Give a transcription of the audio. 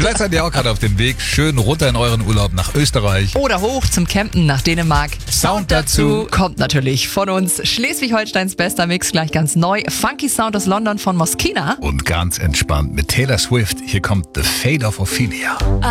Vielleicht seid ihr auch gerade auf dem Weg schön runter in euren Urlaub nach Österreich. Oder hoch zum Campen nach Dänemark. Sound dazu kommt natürlich von uns. Schleswig-Holsteins bester Mix, gleich ganz neu. Funky Sound aus London von Moschino. Und ganz entspannt mit Taylor Swift. Hier kommt The Fate of Ophelia.